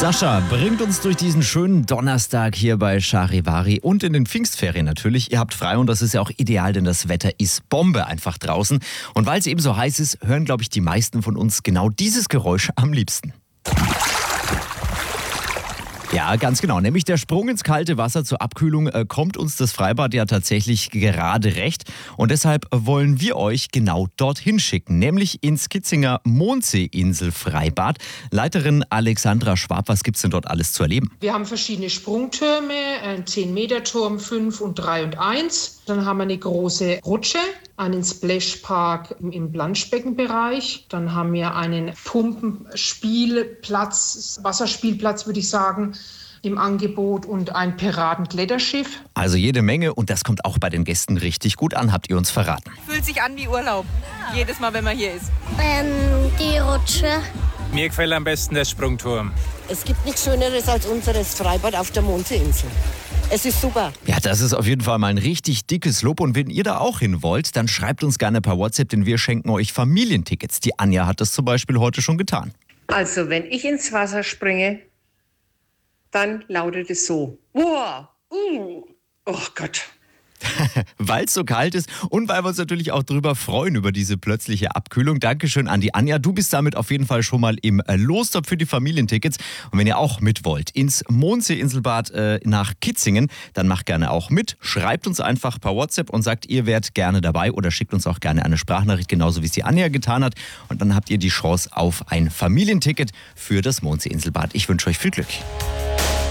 Sascha bringt uns durch diesen schönen Donnerstag hier bei Charivari und in den Pfingstferien natürlich. Ihr habt frei und das ist ja auch ideal, denn das Wetter ist Bombe einfach draußen. Und weil es eben so heiß ist, hören, glaube ich, die meisten von uns genau dieses Geräusch am liebsten. Ja, ganz genau. Nämlich der Sprung ins kalte Wasser zur Abkühlung kommt uns das Freibad ja tatsächlich gerade recht. Und deshalb wollen wir euch genau dorthin schicken, nämlich ins Kitzinger Mondseeinsel-Freibad. Leiterin Alexandra Schwab, was gibt's denn dort alles zu erleben? Wir haben verschiedene Sprungtürme, einen 10-Meter-Turm, 5 und 3 und 1. Dann haben wir eine große Rutsche, einen Splashpark im Planschbeckenbereich. Dann haben wir einen Pumpenspielplatz, Wasserspielplatz würde ich sagen, im Angebot und ein Piratenkletterschiff. Also jede Menge und das kommt auch bei den Gästen richtig gut an, habt ihr uns verraten. Fühlt sich an wie Urlaub, jedes Mal, wenn man hier ist. Die Rutsche. Mir gefällt am besten der Sprungturm. Es gibt nichts Schöneres als unseres Freibad auf der Mondseeinsel. Es ist super. Ja, das ist auf jeden Fall mal ein richtig dickes Lob. Und wenn ihr da auch hin wollt, dann schreibt uns gerne per WhatsApp, denn wir schenken euch Familientickets. Die Anja hat das zum Beispiel heute schon getan. Also, wenn ich ins Wasser springe, dann lautet es so. Wow, oh Gott. Weil es so kalt ist und weil wir uns natürlich auch drüber freuen über diese plötzliche Abkühlung. Dankeschön an die Anja. Du bist damit auf jeden Fall schon mal im Lostop für die Familientickets. Und wenn ihr auch mit wollt ins Mondseeinselbad nach Kitzingen, dann macht gerne auch mit. Schreibt uns einfach per WhatsApp und sagt, ihr wärt gerne dabei oder schickt uns auch gerne eine Sprachnachricht, genauso wie es die Anja getan hat. Und dann habt ihr die Chance auf ein Familienticket für das Mondseeinselbad. Ich wünsche euch viel Glück.